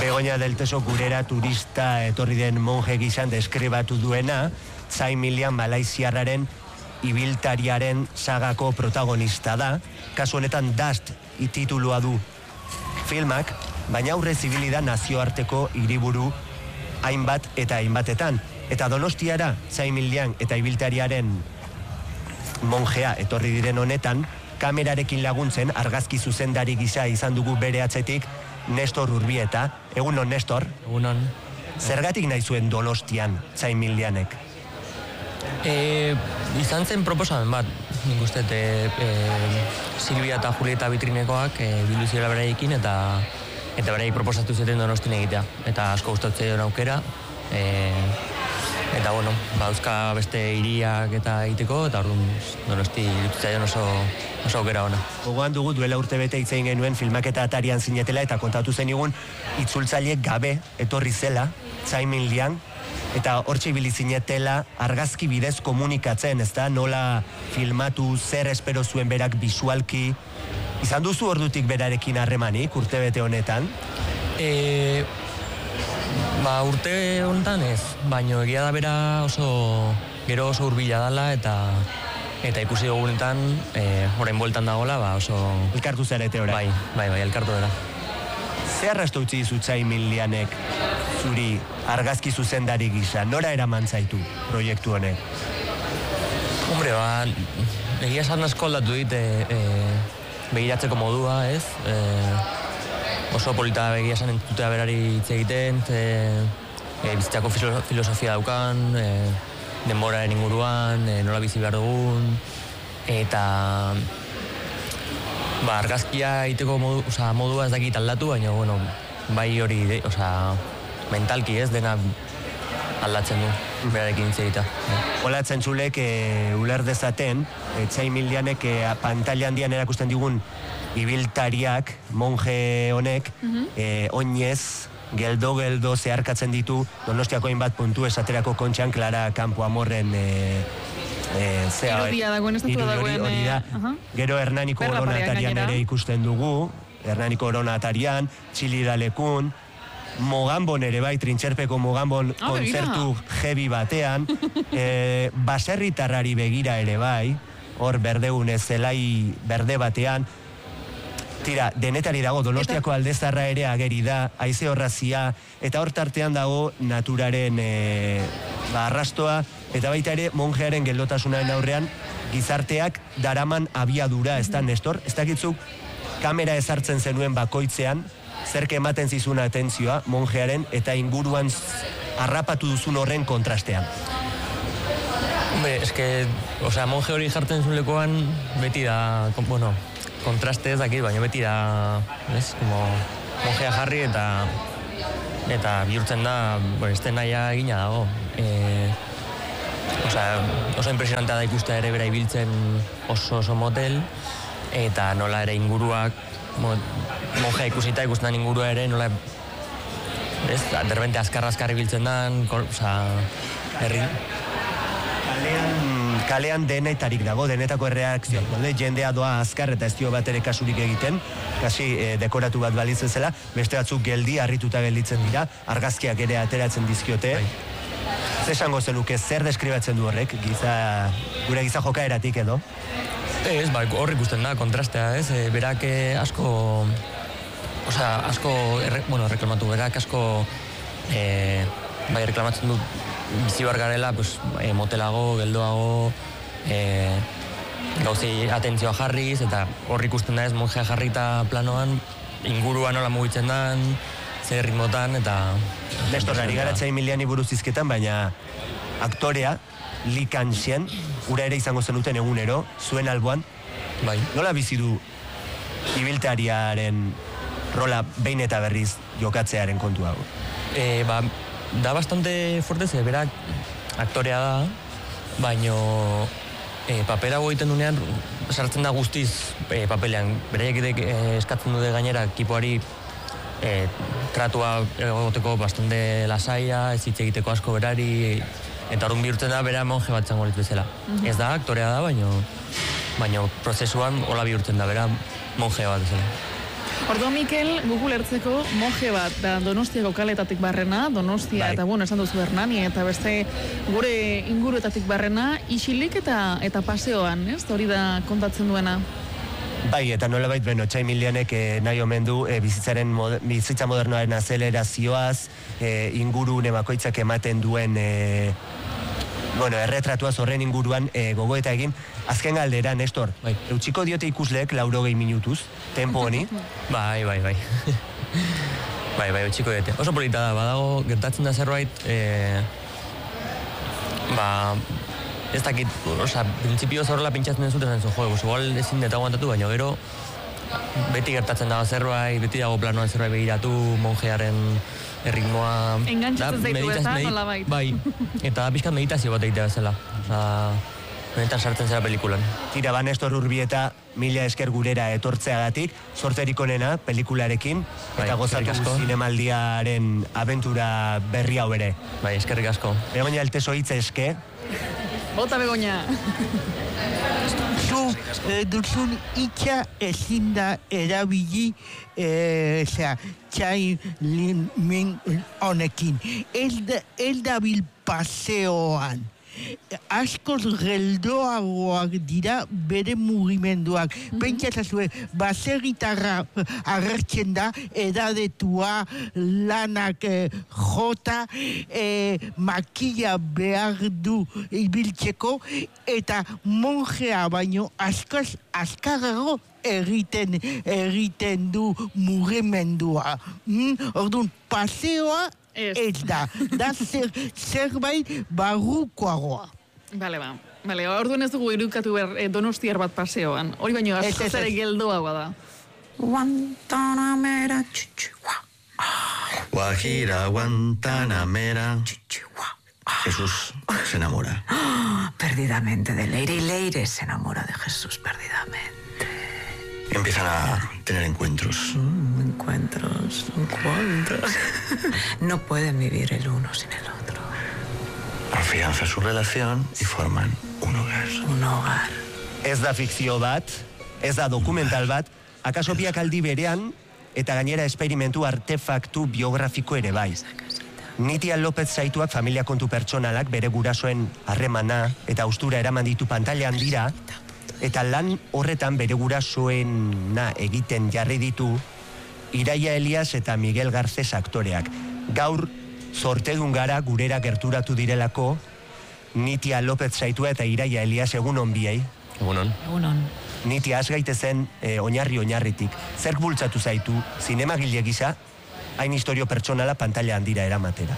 Begoña del Teso gurera turista etorri den monje gizan deskribatu duena, Tsai Mil-liang malaiziarraren ibiltariaren sagako protagonista da, kasu honetan Dust titulua du filmak, baina aurrez ibili da nazioarteko hiriburu hainbat eta hainbatetan. Eta Donostiara Tsai Mil-liang eta ibiltariaren monjea etorri diren honetan, kamerarekin laguntzen argazki zuzendari gisa izan dugu bere atzetik Nestor Urbieta. Egunon, Nestor? Egunon. Zergatik nahi zuen Donostian Tsai Mil-liangek? Izan zen proposamen bat, nik uste, Silvia eta Julieta Bitrinekoak bildu zirela beraiekin eta beraiek proposatu zuten Donostin egitea. Eta asko gustatzen duen aukera, eta bueno, euska beste hiriak eta egiteko, eta orduan Donosti iruditzen oso aukera ona. Gogoan dugu duela urte bete hitz egin genuen filmaketa atarian zinetela eta kontatu zenigun itzultzaile gabe etorri zela Tsai Mil-liang, eta hortxe ibili zinetela argazki bidez komunikatzen, ezta? Nola filmatu, zer espero zuen berak bisualki. Izan duzu ordutik berarekin harremanik urtebete honetan? Urte honetan ez, baino egia da bera gero oso hurbila dala eta ikusi dugunetan orain bueltan dagoela, oso... Elkartu zarete orain? Bai, elkartu dela. Ze arrasto utzi dizu Tsai Mil-liangek zuri argazki zuzendari gisa? Nora eraman zaitu proiektu honek? Hombre, egia esan asko aldatu dit begiratzeko modua, ez? Oso polita egia esan entzutea berari hitz egiten, bizitzako filosofia daukan, denboraren inguruan, nola bizi behar dugun, eta argazkia egiteko modua ez dakit aldatu, baina bai hori, mentalki ez dena aldatzen du berarekin hitz egita. Hola zentzulek uler dezaten, Tsai Mil-liangek pantalla handian erakusten digun ibiltariak, monje honek, oinez, geldo zeharkatzen ditu Donostiako hainbat puntu esaterako Kontxan Clara Campoamorren irudia dagoen, hori da. Gero Hernaniko Orona atarian ere ikusten dugu, Hernaniko Orona atarian, Txilidalekun, Mogambon ere bai, Trintxerpeko Mogambon kontzertu heavy batean, baserritarrari begira ere bai, hor berdegun zelai berde batean, tira, denetari dago, Donostiako aldezarra ere ageri da, haize horrazia, eta hor tartean dago naturaren arrastoa, eta baita ere monjearen geldotasunaren aurrean gizarteak daraman abiadura, ez da, Nestor? Ez dakitzuk kamera ezartzen zenuen bakoitzean, zerke ematen zizuna atentzioa monjearen eta inguruan harrapatu duzun horren kontrastean. Hombre, monje hori jartzen zuen lekoan beti da, kontraste ez dakit, baina beti da, monjea jarri eta bihurtzen da, este nahia egina dago. Oso impresionantea da ikustea ere bera ibiltzen oso motel, eta nola ere inguruak, monjea ikusita ikusten ingurua ere, nola, derbente azkar ibiltzen dan, herri. Kalean denetarik dago, denetako erreakzio. Jendea doa azkar eta ez dio bat ere kasurik egiten, kasi dekoratu bat balitzen zela, beste batzuk geldi, harrituta gelditzen dira, argazkiak ere ateratzen dizkiote. Zer esango zenuke, zer deskribatzen du horrek, gure giza jokaeratik edo? Ez, hor ikusten da, kontrastea, ez? Berak asko reklamatu, berak asko reklamatzen du bizi bar garela, motelago, geldoago, gauzei atentzioa jarriz, eta hor ikusten da ez, monjea jarrita planoan, inguruan nola mugitzen dan, zer ritmotan, eta... Nestor, ari gara Tsai Mil-liangi buruz izketan, baina aktorea, Li Kan-sien, ura ere izango zenuten egunero, zuen alboan, nola bizi du ibiltariaren rola behin eta berriz jokatzearen kontua? Da bastante fuerte, ze berak aktorea da, baino papera egiten dunean sartzen da guztiz papelean. Beraiek eskatzen dute gainera ekipoari tratua egoteko bastante lasaia, ez hitz egiteko asko berari, eta orduan bihurtzen da bera monje bat zango litu bezala. Ez da, aktorea da, baino prozesuan hola bihurtzen da, bera monje bat bezala. Ordo, Mikel, Google ertzeko monje bat, da Donostiako kaletatik barrena, Donostia eta esan duzu Hernani, eta beste gure inguruetatik barrena, isilik eta paseoan, ez? Hori da kontatzen duena. Bai, eta nolabait Txai Milianek nahi omen du bizitza modernoaren azelerazioaz, ingurune bakoitzak ematen duen erretratuaz horren inguruan gogoeta egin. Azken galdera, Nestor, eutxiko diote ikusleek 80 minutuz, tempo honi? Bai. Bai, eutxiko diote. Oso polita da, badago gertatzen da zerbait, ez dakit, prinsipioz horrela pintxatzen den zuten zen, igual ezin deta aguantatu, baina gero beti gertatzen dago zerbait, beti dago planoan zerbait begiratu, monjearen erritmoa... Engantzatzen zaitu eta nola baita. Bai, eta pixkat meditazio bat egitea bezala. Benetan sartzen zera pelikulan. Tira, Nestor Urbieta, mila esker gurera etortzeagatik, sorterik onena pelikularekin, eta gozatu zinemaldiaren abentura berri hau ere. Bai, eskerrik asko. Begoña Alteso hitz eske. Bota Begoña. Zu duzun itxa ezin da erabili Txai Min honekin. Ez dabil paseoan. Askoz geldoagoak dira bere mugimenduak. Pentsatazue, baserritarra agertzen da, edadetua, lanak jota, makila behar du ibiltzeko, eta monjea baino askoz azkarrago egiten du mugimendua. Orduan, paseoa ez da zerbait barrukoagoa. Bale, orduan ez dugu irukatu donostiar bat paseoan. Hori baino askoz ere geldoagoa da. Guantanamera, Guajira, Guantanamera. Jesús se enamora. Perdidamente de Leire, y Leire se enamora de Jesús perdidamente. Empiezan a tener encuentros. Encuentros. No pueden vivir el uno sin el otro. Afianza su relación y forman un hogar. Un hogar. Ez da fikzio bat, ez da dokumental bat, akaso biak aldi berean, eta gainera esperimentu artefaktu biografiko ere bai. Nitia López Saituak familia kontu pertsonalak bere gurasoen harremana eta austura eraman ditu pantailan dira, eta lan horretan bere gurasoena egiten jarri ditu Iraia Elias eta Miguel Garces aktoreak. Gaur zortedun gara gurera gerturatu direlako Nitia López Saitua eta Iraia Elias, egunon biei. Egunon. Nitia, has gaitezen oinarritik. Zerk bultzatu zaitu, zinemagile gisa, hain historio pertsonala pantailan dira eramatera?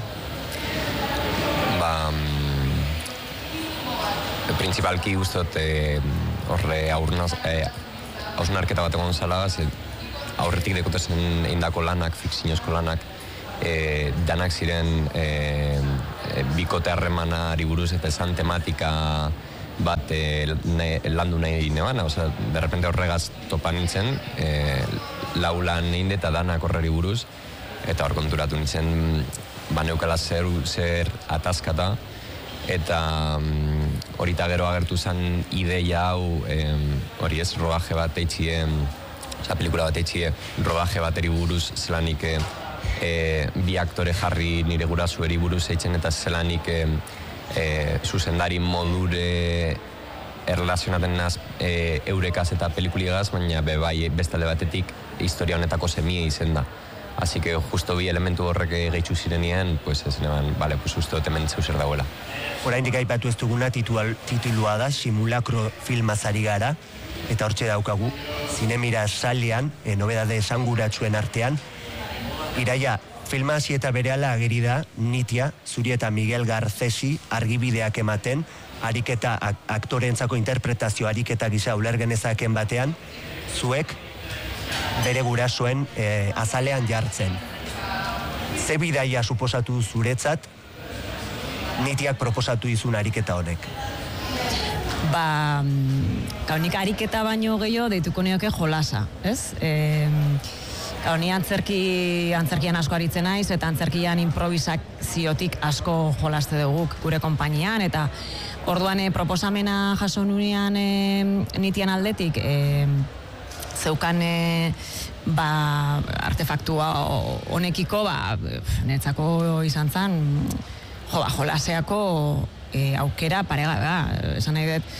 Principalki guztot horre hausnarketa bat egon zala, aurretik dekotezen indako lanak, fikziozko lanak, danak ziren bikote harremanari buruz eta esan tematika bat landu nahi nebana, de repente horregaz topa nintzen, laulan egin eta danak horreri buruz, eta hor konturatu nintzen, neukala zer ataskata, eta horita gero agertu zen ideia hau, hori ez, rodaje bat eitxie, pelikula bat eitxie, rodaje bateri buruz, zelanik bi aktore jarri nire gurasoeri buruz eitzen, eta zelanik zuzendari modure erlazionaten naz eurekaz eta pelikuligaz, baina bai bestalde batetik historia honetako semie izen da. Así que justo bi elementu horrek gehitzu zirenien, pues ez neban, uste dut hemen zeuser dagoela. Oraindik aipatu ez duguna titulua da, Simulakro filmaz ari gara, eta hortxe daukagu, zinemira salian, nobedade esanguratsuen artean. Iraia, filma hasi eta berehala ageri da, Nitia, zuri eta Miguel Garcesi argibideak ematen, ariketa aktoreentzako interpretazio ariketa gisa ulergenezaken batean, zuek bere gurasoen azalean jartzen. Ze bidaia suposatu zuretzat Nitiak proposatu izun ariketa honek? Nik ariketa baino gehiago deituko nioke jolasa, ez? Ni antzerkian asko aritzen naiz, eta antzerkian improvisaziotik asko jolaste dugu gure konpainian, eta orduan proposamena jaso nunean Nitian aldetik, zeukan artefaktua honekiko, netzako izan zen, jolaseako aukera paregabea, esan nahi dut.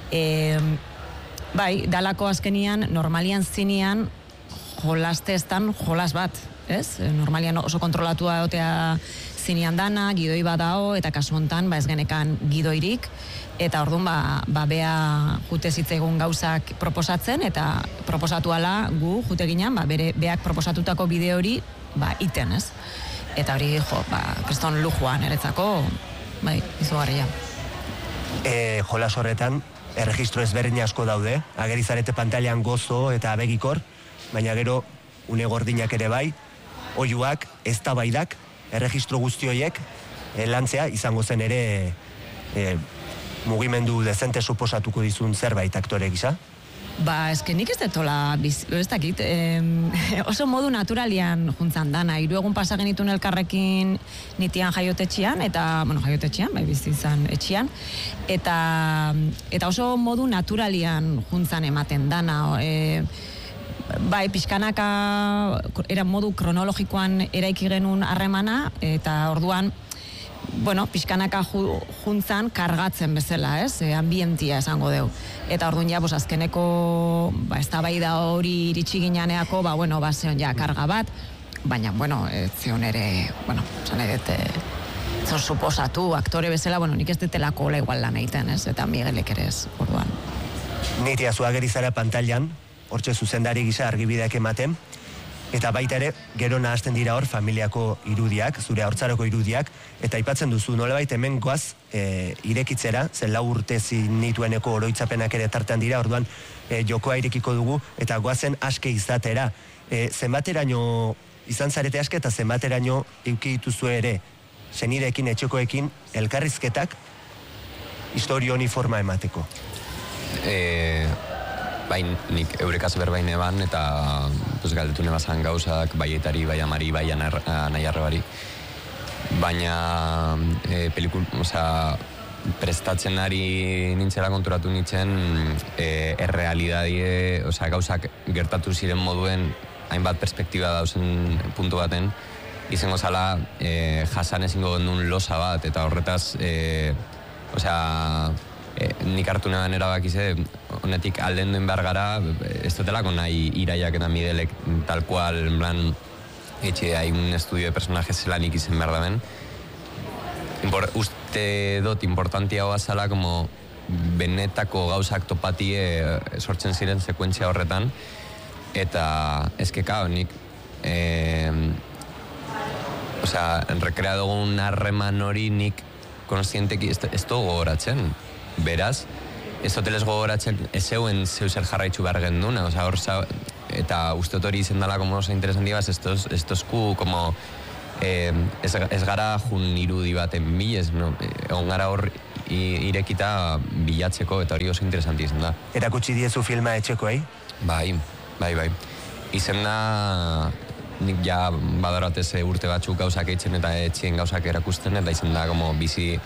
Bai, dalako azkenian, normalian zinean, jolaste estan jolas bat, ez? Normalian oso kontrolatua dotea zinean dana, gidoi bat dao, eta kasu hontan, ez genekan gidoirik, eta orduan, bea jute zitzaigun gauzak proposatzen, eta proposatu ala gu jute ginen, beak proposatutako bideo hori, iten, ez? Eta hori, kriston lujuan eretzako, izugarria. Jolas horretan, erregistro ezberdin asko daude, agerizarete pantailan gozo eta abegikor, baina gero, une gordinak ere bai, oiuak, eztabaidak, erregistro guzti horiek, lantzea izango zen ere mugimendu dezente suposatuko dizun zerbait aktore gisa? Nik ez detola, ez dakit, oso modu naturalian juntzan dana, 3 egun pasa genitun elkarrekin nitian jaiotetxian, eta, jaiotetxian, bizizan etxian, eta oso modu naturalian juntzan ematen dana, pixkanaka era modu kronologikoan eraiki genuen harremana, eta orduan, pixkanaka juntzan kargatzen bezala, ez? Ambientia esango deu. Eta orduan ja, azkeneko, eztabaida hori iritsi gineaneako, zeon ja karga bat, baina, zeon ere, esan edet, zeon suposatu, aktore bezala, nik ez detelako hola igual lan egiten, ez? Eta Miguelek ere ez, orduan. Nitia zu agerizara pantailan, hortxe zuzendari gisa argibideak ematen, eta baita ere, gero nahazten dira hor familiako irudiak, zure haurtzaroko irudiak, eta aipatzen duzu, nolebait hemen goaz irekitzera, zen 4 urte zinitueneko oroitzapenak ere tartean dira, orduan jokoa irekiko dugu, eta goazen aske izatera. Zenbateraino izan zarete aske, eta zenbateraino euki dituzu ere, senideekin, etxekoekin, elkarrizketak, historio honi forma emateko. Nik eurekaz berbain eban, eta galdetu nebazan gauzak, bai etari, bai amari, bai nahi arrebari. Baina, prestatzen ari nintzela konturatu nintzen, errealidadie, gauzak gertatu ziren moduen, hainbat perspektiba dauzen puntu baten, izango zala, jasan ezingo gendun losa bat, eta horretaz, nik hartu neban erabakize, honetik alden duen behar gara, ez dutelako nahi Iraiak eta Miguelek tal cual, en plan, etxe un estudio de personaje zelanik izen behar daben. Uste dut importantia hoa zala, como benetako gauzak topatie sortzen ziren sekuentzia horretan, eta ezkeka, nik, rekrea dugun harreman hori nik konstienteki ez dugu gogoratzen. Beraz, ez hoteles gogoratzen ez zeuen zeuser jarraitzu behar genduna, eta uste hori izen dela como oso interesantia, ez tozku como ez gara jun irudi baten bilez, egon gara hor irekita bilatzeko, eta hori oso interesantia izen da. Erakutsi diezu filma etxekoei? Bai. Izen da, nik ja badaratez urte batzuk gauzak eitzen eta etxien gauzak erakusten, eta izen da como bizi,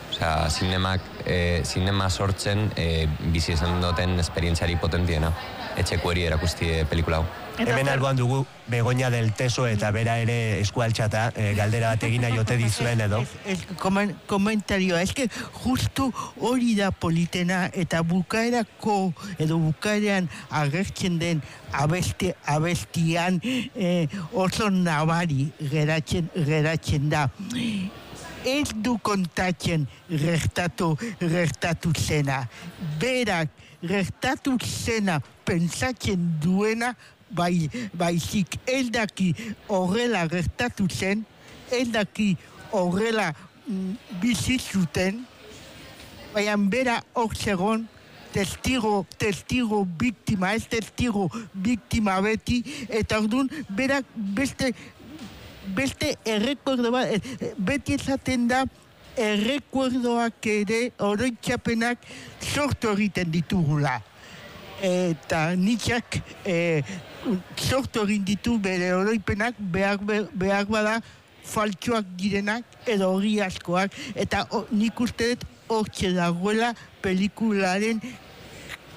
zinema sortzen bizi izan duten esperientziari potentiena. Etxekueri erakusti pelikula hau. Hemen alboan dugu Begoña del Teso eta bera ere eskualtxata galdera bat egina jote dizuen edo. Komentario, ez que justu hori da politena eta bukaerako edo bukaeran agertzen den abestian oso nabari geratzen da. Ez du kontatzen gertatu zena. Berak gertatu zena pentsatzen duena, baizik eldaki horrela gertatu zen, eldaki horrela bizi zuten, baina bera hor zegoen testigo biktima, ez testigo biktima beti, eta orduan berak beste errekuerdo bat, beti esaten da, errekuerdoak ere oroitzapenak sortu egiten ditugula. Eta nitxak sortu egin ditu bere oroipenak behar bada faltsuak direnak edo hori askoak. Eta nik uste dut hortxe dagoela pelikularen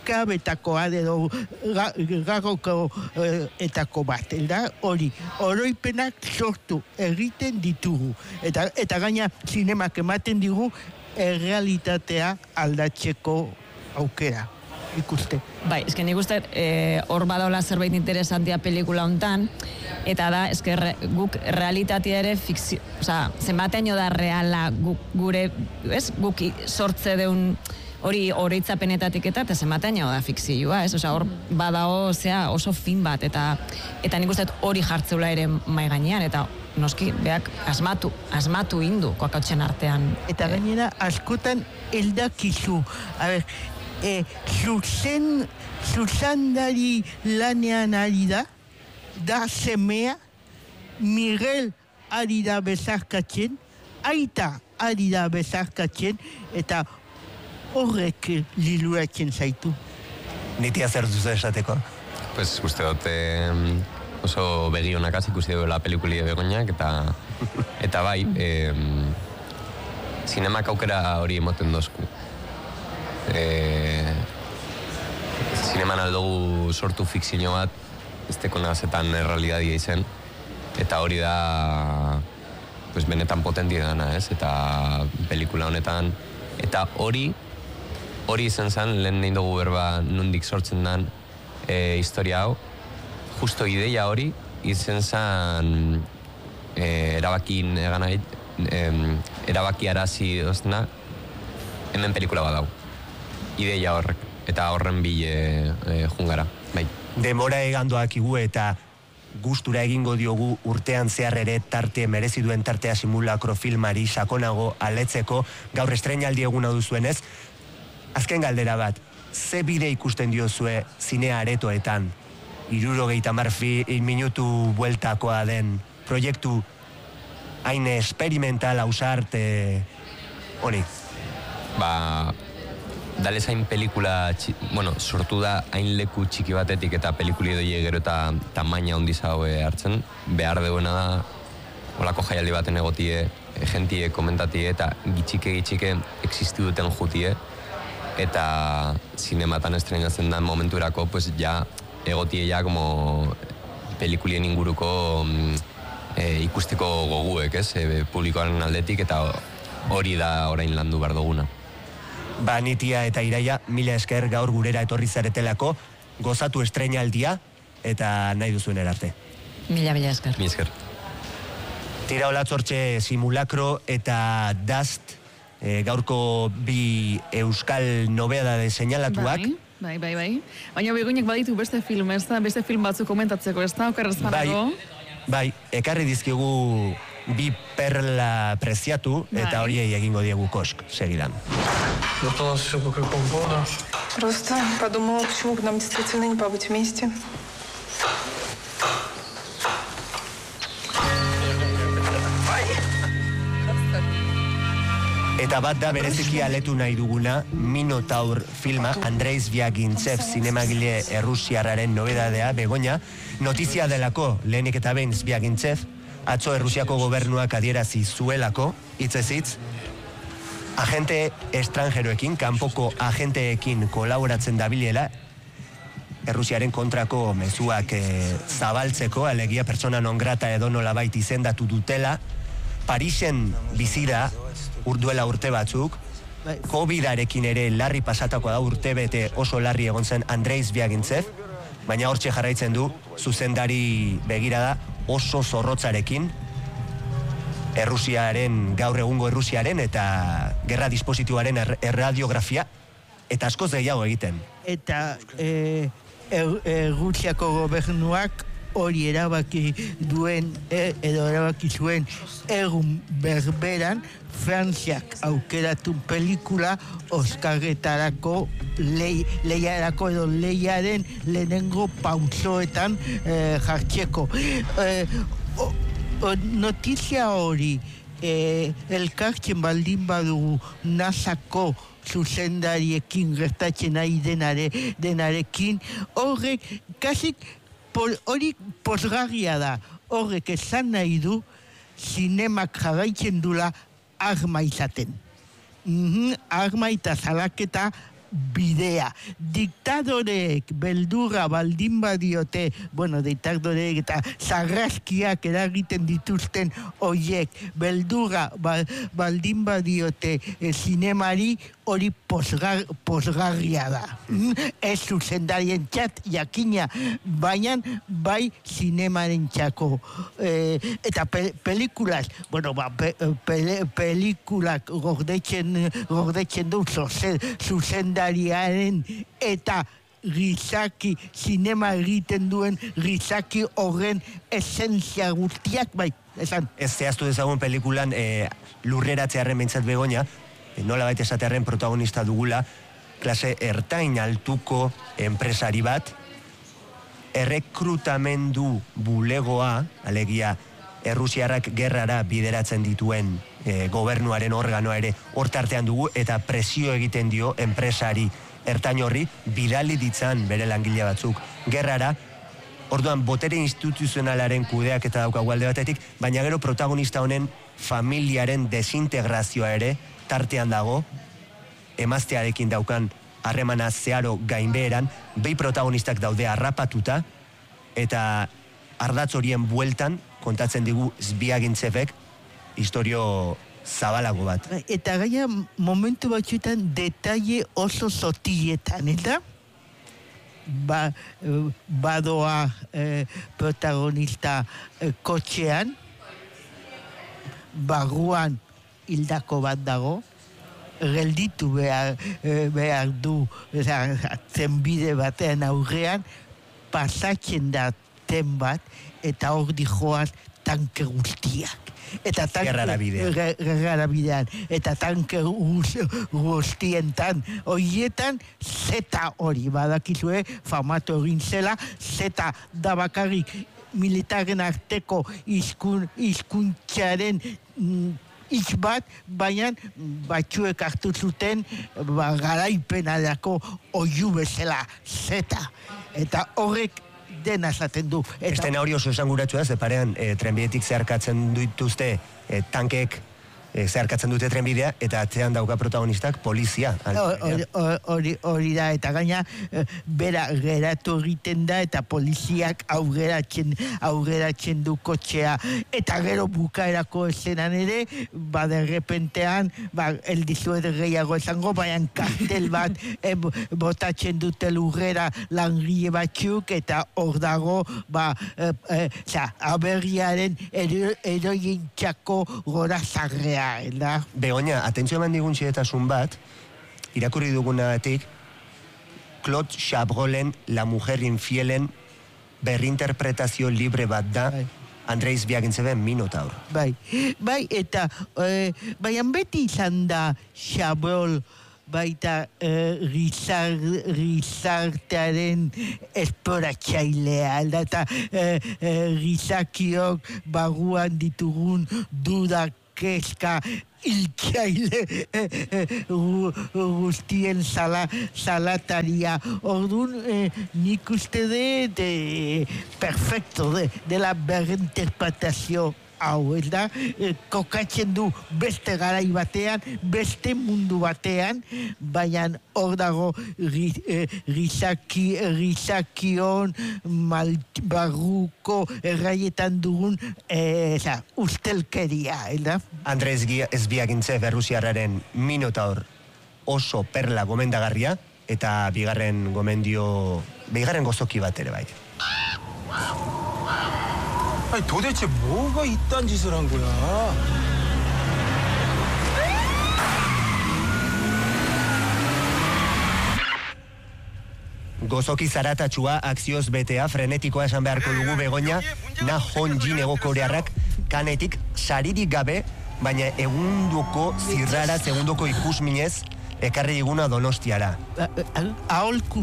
klabetakoa edo gagoko etako bat, da hori, oroipenak sortu egiten ditugu, eta gaina zinemak ematen digu errealitatea aldatzeko aukera, ikuste. Bai, eske nik uste, hor badaola zerbait interesantia pelikula hontan, eta da, eske guk realitatea ere fikzio, zenbatean da reala gure, guk sortze deun hori oroitzapenetatik eta zenbatean da fikzioa, hor badao oso fin bat, eta nik uste hori jartzeula ere mai gainean, eta noski, beak asmatu indu koakautxen artean. Eta gainera, askotan eldakizu, zuzendari lanean ari da semea, Miguel ari da bezarkatzen, aita ari da bezarkatzen, eta horrek liluatzen zaitu. Nitia zer duzu esateko? Pues uste dut oso begionakaz ikusi duela pelikulia Begoñak, eta bai, zinemak aukera hori emoten dozku. Zineman aldugu sortu fikzio bat, ez teko nazetan errealidadia izen, eta hori da benetan potentia dana, eta pelikula honetan, eta hori izen zen, lehen nahi dugu berba nondik sortzen den historia hau, justo ideia hori izen zen erabakin erabaki arazi dozena, hemen pelikula badau. Ideia horrek, eta horren bile jungara, bai. Demora egandoak igu eta gustura egingo diogu urtean zehar ere tarte merezi duen tartea simulakro filmari sakonago aletzeko gaur estreinaldi eguna duzuenez. Azken galdera bat, ze bide ikusten diozue zinea aretoetan? 70 minutu bueltakoa den proiektu hain experimental ausart honi? Dale zain pelikula, sortu da hain leku txiki batetik eta pelikuli doie gero eta tamaina ondiz hau hartzen. Behar deuena da, olako jaialdi baten egotie, gentie komentatie eta gitxike existi duten jutie. Eta zinematan estrenatzen den momenturako, pues ja egotie ja como pelikulien inguruko ikusteko goguek, publikoaren aldetik, eta hori da orain landu behar duguna. Nitia eta Iraia, mila esker gaur gurera etorri zaretelako, gozatu estreinaldia eta nahi duzuen erarte. Mila esker. Mila esker. Tira olatzortxe simulakro eta Dust, gaurko bi euskal nobedade seinalatuak. Bai. Baina Begoñak baditu beste film, ez da? Beste film batzuk komentatzeko, ez da? Okerrez panago? Bai, ekarri dizkigu bi perla preziatu, eta horiei egingo diegu kosk, segidan. Вот у нас все по какому поводу? Просто подумала, почему бы нам действительно не побыть вместе. Eta bat da bereziki aletu nahi duguna, Minotaur filma, Andrei Zviagintsev zinemagile errusiarraren nobedadea, Begoña, notizia delako, lehenik eta behin Zviagintsev, atzo Errusiako gobernuak adierazi zuelako, hitzez, agente estrangeroekin, kanpoko agenteekin kolaboratzen dabilela, Errusiaren kontrako mezuak zabaltzeko, alegia pertsona non grata edo nolabait izendatu dutela, Parisen bizira, duela urte batzuk, COVID-arekin ere larri pasatako da urte bete oso larri egon zen Andrei Zviagintsev, baina hortxe jarraitzen du, zuzendari begirada oso zorrotzarekin, Errusiaren, gaur egungo Errusiaren eta gerra dispositiboaren erradiografia, eta askoz gehiago egiten. Eta Errusiako gobernuak hori erabaki duen, edo erabaki zuen egun berberan, Frantziak aukeratu pelikula Oskarretarako lehiarako edo lehiaren lehenengo pausoetan jartzeko. Notizia hori elkartzen baldin badugu NASAko zuzendariekin gertatzen nahi denarekin, horrek kasik hori posgarria da, horrek esan nahi du zinemak jarraitzen dula arma izaten. Arma eta salaketa bidea. Diktadoreek beldurra baldin badiote, diktadoreek eta sarraskiak eragiten dituzten hoiek, beldurra baldin badiote zinemari, hori posgarria da. Ez zuzendarien txat jakina, baina bai zinemaren txako. Eta pelikulaz, pelikulak gordetzen du zuzendariaren eta gizaki, zinema egiten duen gizaki horren esentzia guztiak, bai, esan. Ez zehaztu dezagun pelikulan lurreratzearen behintzat Begoña, nola baita esatearen protagonista dugula, klase ertain altuko enpresari bat, errekrutamendu bulegoa, alegia, Errusiarrak gerrara bideratzen dituen gobernuaren organoa ere hortartean dugu, eta presio egiten dio enpresari ertain horri bidali ditzan bere langile batzuk gerrara. Orduan, botere instituzionalaren kudeak eta daukagu alde batetik, baina gero protagonista honen familiaren desintegrazioa ere tartean dago, emaztearekin daukan harremana zeharo gainbeheran, behi protagonistak daude harrapatuta, eta ardatz horien bueltan kontatzen digu Zbiagintzevek istorio zabalago bat. Eta gaia momentu batzuetan detaile oso zotietan, eta? Badoa protagonista kotxean, barruan hildako bat dago, gelditu behar du zenbide batean aurrean, pasatzen da ten bat, eta hor dijoaz tanke guztiak. Gerrara bidean. Eta tanke guztientan, horietan, zeta hori, badakizue, famatu egin zela, zeta da bakarrik militaren arteko hizkuntzaren hitz bat, baina batzuek hartu zuten garaipenarako oihu bezala zeta. Eta horrek dena esaten du. Estena hori oso esanguratsua, ze parean trenbidetik zeharkatzen dituzte tankek zeharkatzen dute trenbidea, eta atzean dauka protagonistak polizia. Hori da, eta gaina bera geratu egiten da, eta poliziak aurreratzen du kotxea, eta gero bukaerako esenan ere, derrepentean, eldizuet gehiago esango, baina kartel bat botatzen dute lurrera langile batzuk, eta hor dago, aberriaren eroien txako gora zarrea. Begoña, atentzio eman digun txidetasun bat, irakurri dugunatik, Claude Chabrollen, La mujer infielen, berrinterpretazio libre bat da, Andrei Zbiagintzeben Minotaur. Bai, eta baian beti izan da Chabrol, baita gizartearen esploratzailea, eta gizakiok barruan ditugun dudak, kezka, iltzaile guztien salataria. Orduan, nik uste perfecto de la berrinterpretazio hau, da, kokatzen du beste garai batean, beste mundu batean, baina hor dago gizakion barruko erraietan dugun ustelkeria, da? Andrei Zbiagintzev Errusiarraren Minotaur oso perla gomendagarria, eta bigarren gozoki bat ere bai. 아니 도대체 뭐가 이딴 짓을 한 거야? Gozoki zaratatsua, akzioz betea, frenetikoa esan beharko dugu Begoña, Nahon Jin egokorearrak kanetik saririk gabe, baina egundoko zirrara, segundoko ikusminez, ekarri diguna Donostiara. Aholku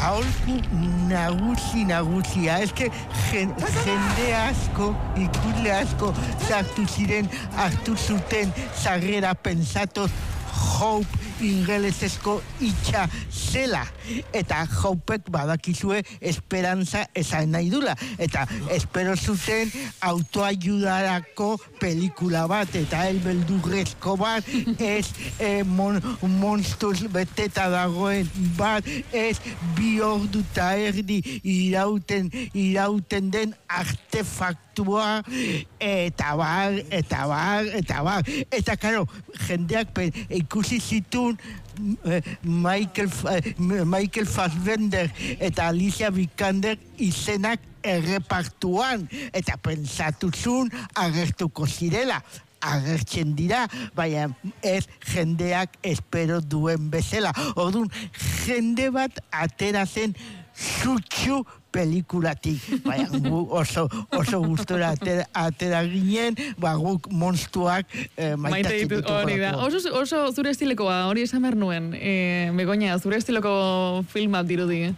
nagusia. Ez que jende asko, ikusle asko, sartu ziren, hartu zuten zarrera pensatoz, Hope ingelesezko hitza zela. Eta Hopek badakizue esperantza esan nahi dula. Eta espero zuten autoayudarako pelikula bat, eta beldurrezko bat, ez monstruz beteta dagoen bat, ez 2 ordu eta erdi irauten den artefaktua, eta bar. Eta, karo, jendeak ikusi zituen Michael Fassbender eta Alicia Vikander izenak errepartuan, eta pentsatu zuen agertuko zirela. Agertzen dira, baina ez jendeak espero duen bezala. Orduan, jende bat atera zen zutxu pelikulatik. Baina oso gustora atera ginen, guk monstruak maitatzen dituko. Oso zure estilekoa, hori esan behar nuen. Begoña, zure estileko filmat dirudi.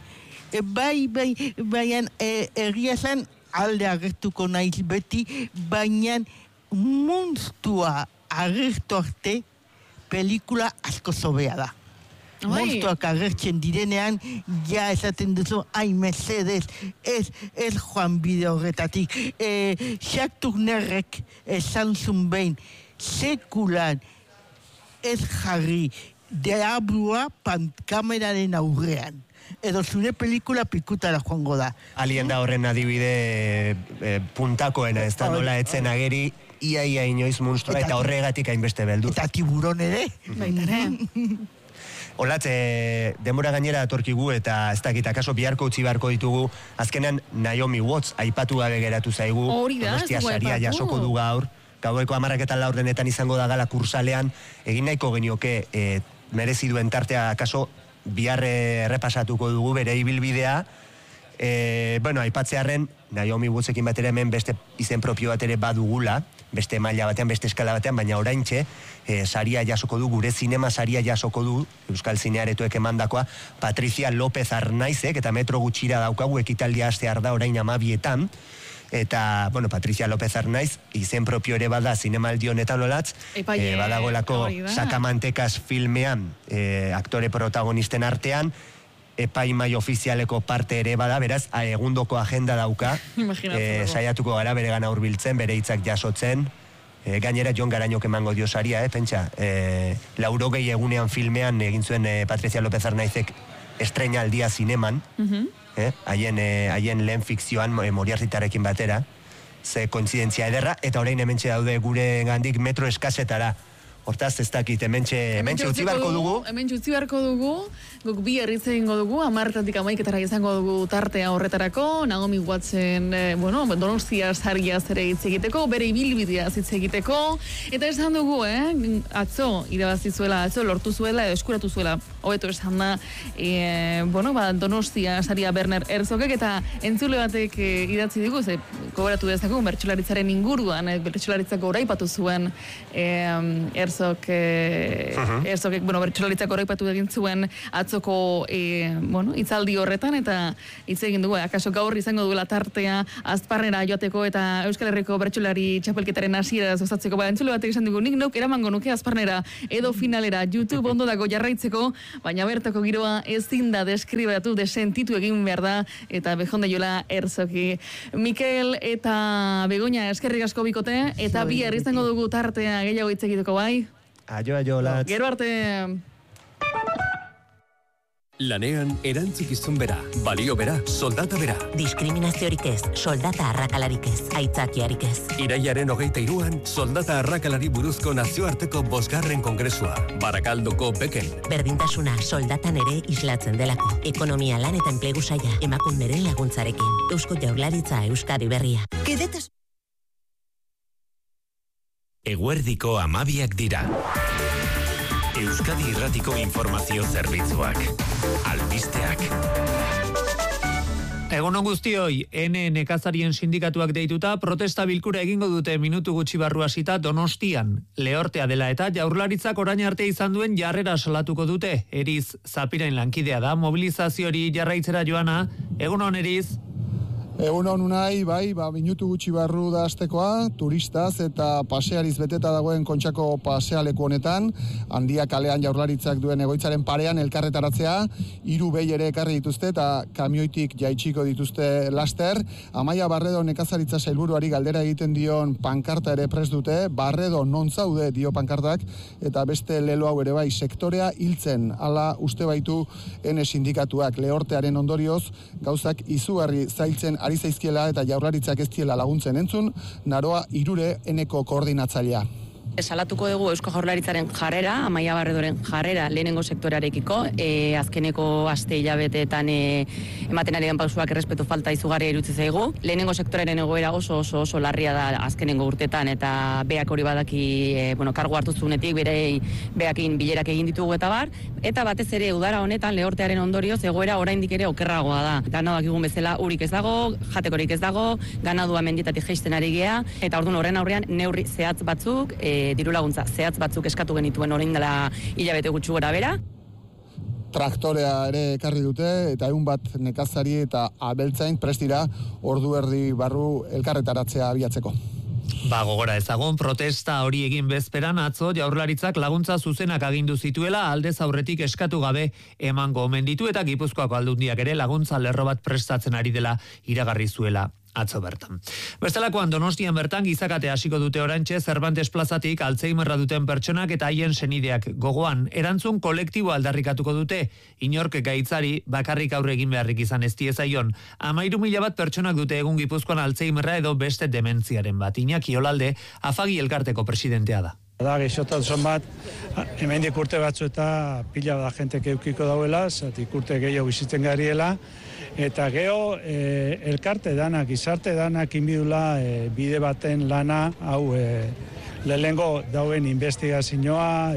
Baina egia zen alde agertuko naiz beti, baina monstrua agertu arte pelikula asko zobea da. Monstruak agertzen direnean, ja esaten duzu, mesedez, ez joan bide horretatik. Jacques Tournerrek esan zuen behin, sekulan ez jarri deabrua kameraren aurrean. Edo zure pelikula pikutara joango da. Alien da horren adibide puntakoena, ez da nola etzen ageri, ia inoiz monstrua eta horregatik hainbeste beldu. Eta tiburon ere. Baitare. Olatze, denbora gainera atorkigu eta ez dakit, akaso biharko utzi beharko ditugu, azkenean Naomi Watts aipatu gabe geratu zaigu, Donostia saria jasoko du gaur, gaueko 10:04 izango da gala kursalean, egin nahiko genioke merezi duen tartea akaso bihar errepasatuko dugu bere ibilbidea. Aipatzearren, Naomi Wattsekin batera hemen beste izen propio bat ere badugula, beste maila batean, beste eskala batean, baina oraintxe saria jasoko du, gure zinema saria jasoko du, Euskal Zinearetoek emandakoa, Patricia López Arnaizek, eta metro gutxira daukagu ekitaldia hastear da orain 12:00, eta, Patricia López Arnaiz, izen propio ere bada zinemaldi honetan olatz, badagoelako Sakamantekas filmean, aktore protagonisten artean, epaimai ofizialeko parte ere bada, beraz, egundoko agenda dauka, saiatuko gara bere gana hurbiltzen, bere hitzak jasotzen, gainera Jon Garañok emango dio saria, pentsa, 80 egunean filmean egin zuen Patricia López Arnaizek estreinaldia zineman, haien lehen fikzioan Moriartytarekin batera, ze kointzidentzia ederra, eta orain hementxe daude gure gandik metro eskasetara. Hortaz, ez dakit, hementxe utzi beharko dugu. Hementxe utzi beharko dugu, guk bi herriz egingo dugu, 10:00 11:00 izango dugu tartea horretarako, Naomi Wattsen, Donostia sariaz ere hitz egiteko, bere ibilbidea hitz egiteko, eta esan dugu, atzo, irabazizuela, atzo lortu zuela, eskuratu zuela, hobeto esan da, Donostia saria Werner Herzogek, eta entzule batek idatzi digu, ze gogoratu dezagun, bertsolaritzaren inguruan, bertsolaritzako oraipatu zuen Herzogek, bertsolaritzako oraipatu egin zuen atzoko, hitzaldi horretan, eta hitz egin dugu, akaso gaur izango duela tartea, Azparnera joateko eta Euskal Herriko bertsolari txapelketaren hasiera osatzeko, entzule batek esan dugu, nik neuk eramango nuke Azparnera edo finalera, YouTube ondo dago jarraitzeko, baina bertako giroa ezin da deskribatu, desentitu egin behar da, eta bejonde jola Herzogi. Mikel eta Begoña eskerrik asko bikote, eta bi izango dugu tartea gehiago hitz egiteko bai. Aio, latz. Gero arte. Lanean erantzukizun bera, balio bera, soldata bera. Diskriminaziorik ez, soldata arrakalarik ez, aitzakiarik ez. Irailaren 23an, soldata arrakalari buruzko nazioarteko 5. kongresua, Barakaldoko Beken. Berdintasuna soldatan ere islatzen delako. Ekonomia, lan eta enplegu saila, emakunderen laguntzarekin. Eusko Jaurlaritza Euskadi Berria. Kedetas. Eguerdiko 12 dira. Euskadi Irratiko informazio zerbitzuak. Albisteak. Egunon guztioi, nekazarien sindikatuak deituta protesta bilkura egingo dute minutu gutxi barru hasita Donostian. Lehortea dela eta Jaurlaritzak orain arte izan duen jarrera salatuko dute. Eriz Zapirain lankidea da, mobilizazio hori jarraitzera joana. Egunon Eriz. Egun hon unai, minutu gutxi barru da astekoa, turistaz eta paseariz beteta dagoen Kontxako pasealeku honetan, Handia kalean Jaurlaritzak duen egoitzaren parean elkarretaratzea, 3 behi ere ekarri dituzte eta kamioitik jaitsiko dituzte laster. Amaia Barredo nekazaritza sailburuari galdera egiten dion pankarta ere prest dute, Barredo non zaude dio pankartak, eta beste lelo hau ere bai, sektorea hiltzen, hala uste baitu ene sindikatuak. Lehortearen ondorioz, gauzak izugarri zailtzen ari zaizkiela eta Jaurlaritzak ez diela laguntzen entzun, Naroa Irure eneko koordinatzailea. Salatuko dugu Eusko Jaurlaritzaren jarrera, Amaia Barredoren jarrera lehenengo sektorearekiko, azkeneko aste hilabeteetan ematen ari den pausuak errespetu falta izugarria iruditzen zaigu. Lehenengo sektorearen egoera oso larria da azkenengo urtetan eta beak hori badaki, kargu hartu zunetik beakin bilerak egin ditugu eta bar, eta batez ere udara honetan Lehortearen ondorioz egoera oraindik ere okerragoa da. Dana dakigun bezala urik ez dago, jatekorik ez dago, ganadua menditatik jaisten ari gea, eta orduan horren aurrean neurri zehatz batzuk, diru laguntza zehatz batzuk eskatu genituen orain dela hilabete gutxi gora bera. Traktorea ere ekarri dute eta 100 nekazari eta abeltzain prest dira ordu erdi barru elkarretaratzea abiatzeko. Gogora ezagun, protesta hori egin bezperan atzo Jaurlaritzak laguntza zuzenak agindu zituela aldez aurretik eskatu gabe emango omen ditu eta Gipuzkoako Aldundiak ere laguntza lerro bat prestatzen ari dela iragarri zuela atzo bertan. Bestelakoan Donostian bertan gizakate hasiko dute oraintxe Cervantes plazatik Alzheimerra duten pertsonak eta haien senideak gogoan erantzun kolektibo aldarrikatuko dute. Inork gaitzari bakarrik aurre egin beharrik izan ez diezaion. 13.000 bat pertsonak dute egun Gipuzkoan Alzheimerra edo beste dementziaren bat. Iñaki Olalde Afagi elkarteko presidentea da. Da, gaixotasun bat, hemendik urte batzu eta pila da jentek eukiko dauela, zatik urte gehiago bizitzen gariela, eta geho elkarte danak, gizarte danak inbidula bide baten lana, hau lehengo dauen investigazioa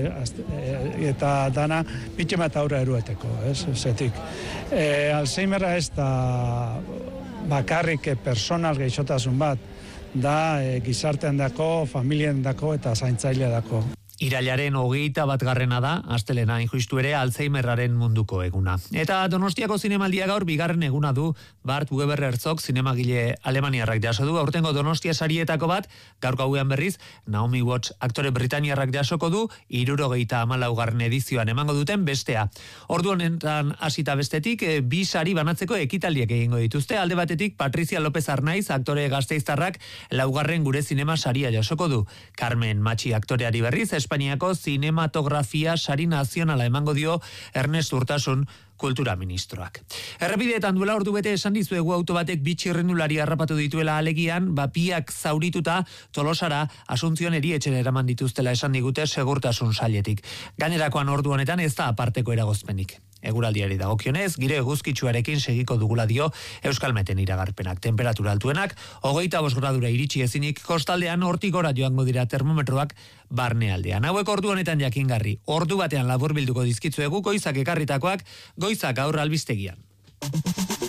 eta dana bitxema eta aurra erueteko, zetik. Alzheimerra ez da bakarrik personal gaixotasun bat, da gizartean dako, familien dako eta zaintzailea dako. Irailaren 21 da, astelena injustu ere Alzheimerraren munduko eguna. Eta Donostiako zinemaldia gaur bigarren eguna du Bart Weber Herzog zinemagile alemaniarrak jaso du. Aurtengo Donostia sarietako bat, gaurko hauean berriz, Naomi Watts aktore britaniarrak jasoko du, 74. edizioan emango duten bestea. Ordu honetan hasita bestetik, 2 sari banatzeko ekitaldiak egingo dituzte. Alde batetik, Patricia López Arnaiz, aktore gasteiztarrak, 4. gure zinema saria jasoko du. Carmen Machi aktoreari berriz, Espainiako zinematografia sari nazionala emango dio Ernest Urtasun kultura ministroak. Errepideetan duela ordu bete esan dizuegu auto batek bi txirrindulari harrapatu dituela alegian, biak zaurituta Tolosara Asuntzion erietxera eraman dituztela esan digute segurtasun sailetik. Gainerakoan ordu honetan ez da aparteko eragozpenik. Eguraldiari dagokionez, giro eguzkitsuarekin segiko dugula dio Euskalmeten iragarpenak. Temperatura altuenak 25 gradura iritsi ezinik, kostaldean hortik gora joango dira termometroak barnealdean. Hauek ordu honetan jakingarri, ordu batean laburbilduko dizkitzuegu goizak ekarritakoak, goizak aurra albistegian.